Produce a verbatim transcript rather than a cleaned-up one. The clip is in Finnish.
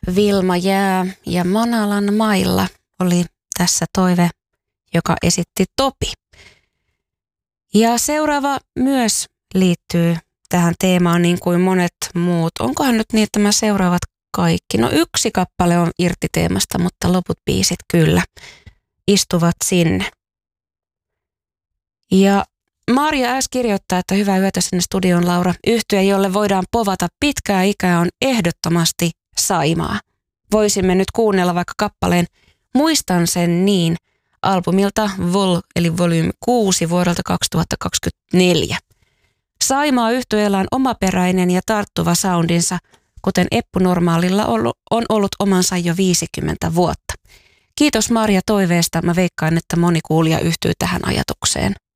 Vilma Jää ja Manalan mailla oli tässä toive, joka esitti Topi. Ja seuraava myös liittyy tähän teemaan niin kuin monet muut. Onkohan nyt niin, että nämä seuraavat kaikki? No yksi kappale on irti teemasta, mutta loput biisit kyllä istuvat sinne. Ja Marja S. kirjoittaa, että hyvää yötä sinne studioon, Laura. Yhtye, jolle voidaan povata pitkää ikää, on ehdottomasti Saimaa. Voisimme nyt kuunnella vaikka kappaleen Muistan sen niin albumilta Vol, eli Volume kuusi vuodelta kaksituhattakaksikymmentäneljä. Saimaa yhtyeellä on omaperäinen ja tarttuva soundinsa, kuten Eppu Normaalilla on ollut omansa jo viisikymmentä vuotta. Kiitos Marja toiveesta. Mä veikkaan, että moni kuulija yhtyy tähän ajatukseen.